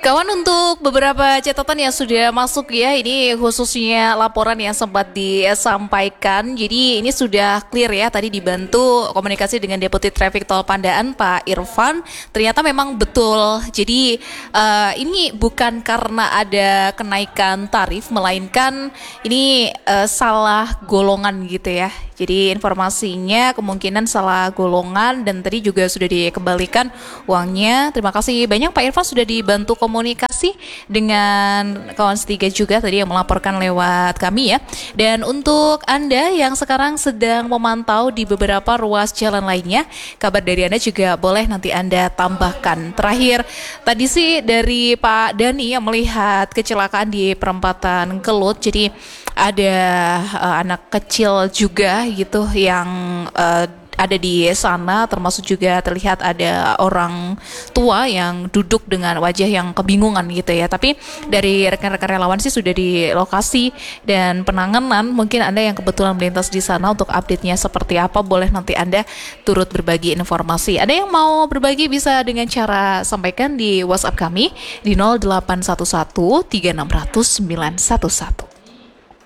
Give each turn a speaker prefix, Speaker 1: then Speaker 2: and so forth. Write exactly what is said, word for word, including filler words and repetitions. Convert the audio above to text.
Speaker 1: Kawan, untuk beberapa catatan yang sudah masuk ya, ini khususnya laporan yang sempat disampaikan. Jadi ini sudah clear ya, tadi dibantu komunikasi dengan Deputi Traffic Tol Pandaan Pak Irfan. Ternyata memang betul. Jadi uh, ini bukan karena ada kenaikan tarif, melainkan ini uh, salah golongan gitu ya. Jadi informasinya kemungkinan salah golongan dan tadi juga sudah dikembalikan uangnya. Terima kasih banyak Pak Irfan sudah dibantu komunikasi dengan kawan setiga juga tadi yang melaporkan lewat kami ya. Dan untuk Anda yang sekarang sedang memantau di beberapa ruas jalan lainnya, kabar dari Anda juga boleh nanti Anda tambahkan. Terakhir tadi sih dari Pak Dani yang melihat kecelakaan di perempatan Kelut. Jadi ada uh, anak kecil juga gitu yang uh, ada di sana, termasuk juga terlihat ada orang tua yang duduk dengan wajah yang kebingungan gitu ya. Tapi dari rekan-rekan relawan sih sudah di lokasi dan penanganan. Mungkin Anda yang kebetulan melintas di sana untuk update-nya seperti apa, boleh nanti Anda turut berbagi informasi. Ada yang mau berbagi bisa dengan cara sampaikan di WhatsApp kami di nol delapan satu satu tiga enam nol nol sembilan satu satu.